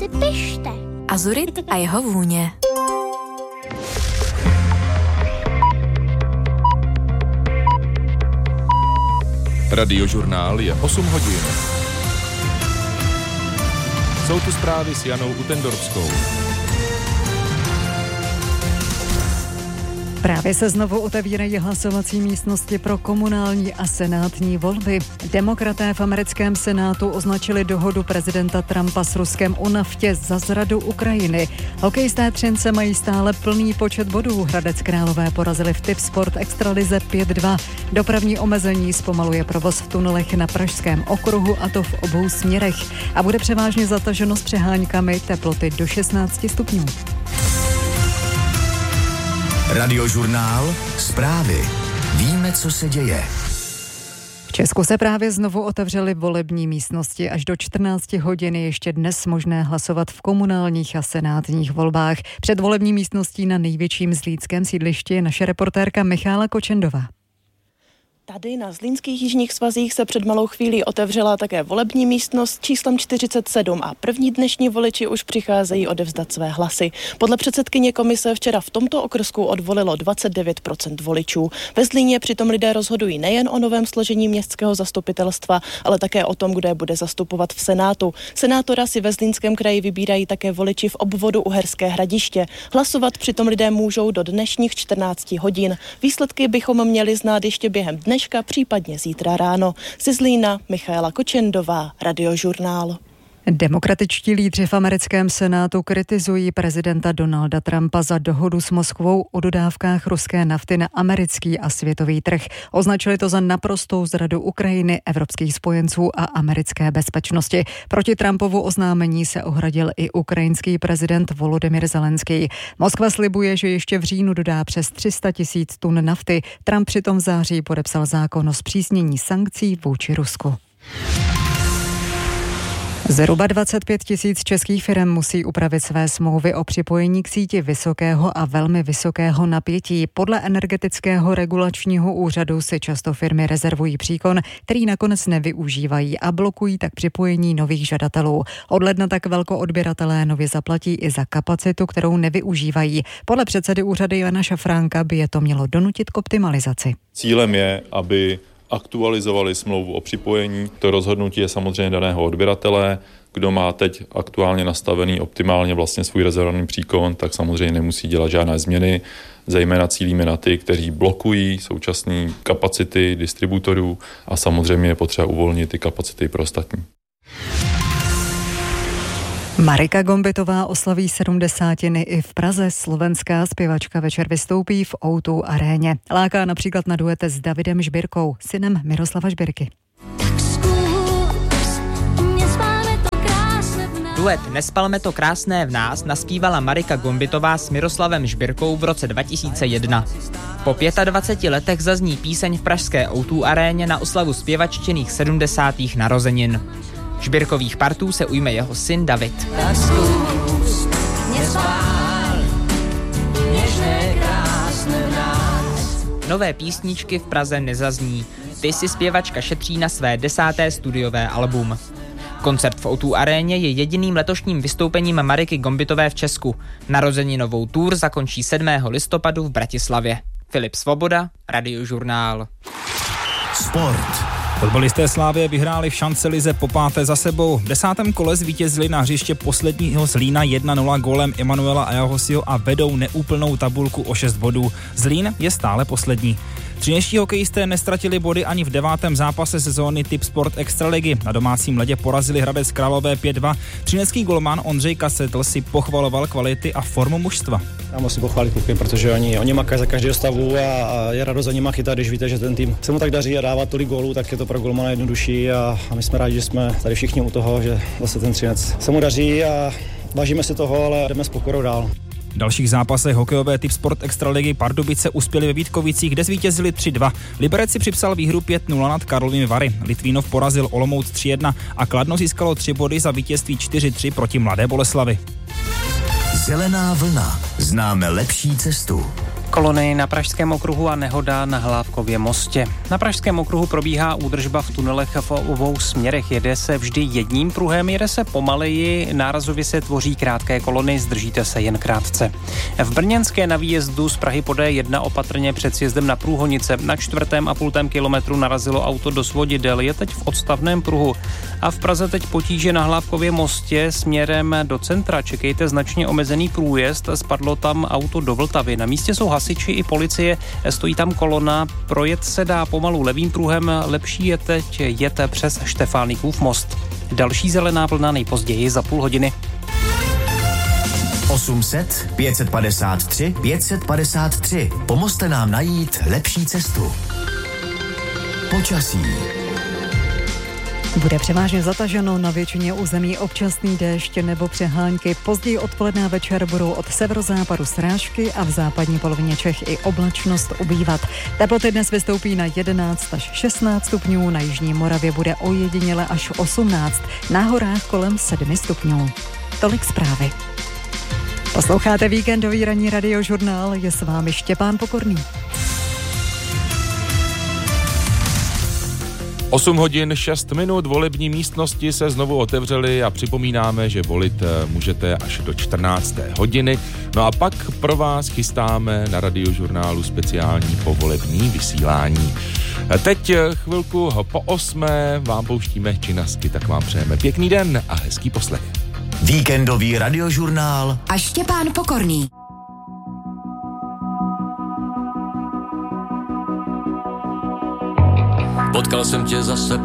si pište. Azurit a jeho vůně. Radiožurnál je 8 hodin. Jsou tu zprávy s Janou Utendorskou. Právě se znovu otevírají hlasovací místnosti pro komunální a senátní volby. Demokraté v americkém senátu označili dohodu prezidenta Trumpa s Ruskem o naftě za zradu Ukrajiny. Hokejisté Třince mají stále plný počet bodů. Hradec Králové porazili v Tipsport Extralize 5-2. Dopravní omezení zpomaluje provoz v tunelech na Pražském okruhu, a to v obou směrech. A bude převážně zataženo s přeháňkami, teploty do 16 stupňů. Radiožurnál, zprávy. Víme, co se děje. V Česku se právě znovu otevřely volební místnosti. Až do 14 hodin je ještě dnes možné hlasovat v komunálních a senátních volbách. Před volební místností na největším zlínském sídlišti je naše reportérka Michála Kočendová. Tady na zlínských jižních svazích se před malou chvílí otevřela také volební místnost číslem 47 a první dnešní voliči už přicházejí odevzdat své hlasy. Podle předsedkyně komise včera v tomto okrsku odvolilo 29% voličů. Ve Zlíně přitom lidé rozhodují nejen o novém složení městského zastupitelstva, ale také o tom, kdo je bude zastupovat v Senátu. Senátora si ve Zlínském kraji vybírají také voliči v obvodu Uherské Hradiště. Hlasovat přitom lidé můžou do dnešních 14 hodin. Výsledky bychom měli znát ještě během dneška, případně zítra ráno. Ze Zlína Michála Kočendová, Radiožurnál. Demokratičtí lídři v americkém senátu kritizují prezidenta Donalda Trumpa za dohodu s Moskvou o dodávkách ruské nafty na americký a světový trh. Označili to za naprostou zradu Ukrajiny, evropských spojenců a americké bezpečnosti. Proti Trumpovu oznámení se ohradil i ukrajinský prezident Volodymyr Zelenský. Moskva slibuje, že ještě v říjnu dodá přes 300 000 tun nafty. Trump přitom v září podepsal zákon o zpřísnění sankcí vůči Rusku. Zhruba 25 000 českých firem musí upravit své smlouvy o připojení k síti vysokého a velmi vysokého napětí. Podle Energetického regulačního úřadu si často firmy rezervují příkon, který nakonec nevyužívají, a blokují tak připojení nových žadatelů. Od ledna tak velkoodběratelé nově zaplatí i za kapacitu, kterou nevyužívají. Podle předsedy úřadu Jana Šafránka by je to mělo donutit k optimalizaci. Cílem je, aby aktualizovali smlouvu o připojení. To rozhodnutí je samozřejmě daného odběratele. Kdo má teď aktuálně nastavený optimálně vlastně svůj rezervovaný příkon, tak samozřejmě nemusí dělat žádné změny. Zejména cílíme na ty, kteří blokují současné kapacity distributorů, a samozřejmě je potřeba uvolnit ty kapacity pro ostatní. Marika Gombitová oslaví 70. i v Praze. Slovenská zpěvačka večer vystoupí v O2 aréně. Láká například na duete s Davidem Žbirkou, synem Miroslava Žbirky. Duet Nespalme to krásné v nás naspívala Marika Gombitová s Miroslavem Žbirkou v roce 2001. Po 25 letech zazní píseň v pražské O2 aréně na oslavu zpěvaččiných 70. narozenin. Žbirkových partů se ujme jeho syn David. Nové písničky v Praze nezazní. Ty si zpěvačka šetří na své 10. studiové album. Koncert v O2 aréně je jediným letošním vystoupením Mariky Gombitové v Česku. Narozeninovou tour zakončí 7. listopadu v Bratislavě. Filip Svoboda, Radiožurnál. Sport. Fotbalisté Slavie vyhráli v šancelize po 5. za sebou. V 10. kole zvítězili na hřiště posledního Zlína 1-0 gólem Emanuela Ajahosiho a vedou neúplnou tabulku o 6 bodů. Zlín je stále poslední. Třineští hokejisté nestratili body ani v 9. zápase sezóny Tipsport Extraligy. Na domácím ledě porazili Hradec Králové 5-2. Třinecký golman Ondřej Kasetl si pochvaloval kvality a formu mužstva. Já musím pochválit kluky, protože oni makají za každého stavu a je radost za nima chytat, když víte, že ten tým se mu tak daří a dává tolik gólů, tak je to pro golmana jednodušší a my jsme rádi, že jsme tady všichni u toho, že zase ten Třinec se mu daří a vážíme si toho, ale jdeme s pokorou dál. V dalších zápasech hokejové Tipsport Extraligy Pardubice uspěli ve Vítkovicích, kde zvítězili 3-2. Liberec si připsal výhru 5-0 nad Karlovými Vary. Litvínov porazil Olomouc 3-1 a Kladno získalo 3 body za vítězství 4-3 proti Mladé Boleslavi. Zelená vlna. Známe lepší cestu. Kolony na Pražském okruhu a nehoda na Hlávkově mostě. Na Pražském okruhu probíhá údržba v tunelech v obou směrech. Jede se vždy jedním pruhem, jede se pomaleji, nárazově se tvoří krátké kolony, zdržíte se jen krátce. V Brněnské na výjezdu z Prahy po D1 opatrně před sjezdem na Průhonice na 4,5 kilometru narazilo auto do svodidel, je teď v odstavném pruhu. A v Praze teď potíže na Hlávkově mostě směrem do centra. Čekejte značně omezený průjezd, spadlo tam auto do Vltavy. Na místě jsou hasiči i policie, stojí tam kolona, projet se dá pomalu levým pruhem, lepší je teď jet přes Štefánikův most. Další zelená vlna nejpozději za půl hodiny. 800 553 553. Pomozte nám najít lepší cestu. Počasí. Bude převážně zataženo, na většině území občasný déšť nebo přehánky. Později odpoledne a večer budou od severozápadu srážky a v západní polovině Čech i oblačnost ubývat. Teploty dnes vystoupí na 11 až 16 stupňů, na jižní Moravě bude ojediněle až 18, na horách kolem 7 stupňů. Tolik zprávy. Posloucháte víkendový ranní radiožurnál, je s vámi Štěpán Pokorný. 8 hodin 6 minut, volební místnosti se znovu otevřely a připomínáme, že volit můžete až do 14. hodiny. No a pak pro vás chystáme na radiožurnálu speciální povolební vysílání. Teď chvilku po 8 vám pouštíme činasky, tak vám přejeme pěkný den a hezký poslech. Víkendový radiožurnál a Štěpán Pokorný. Potkal jsem tě zase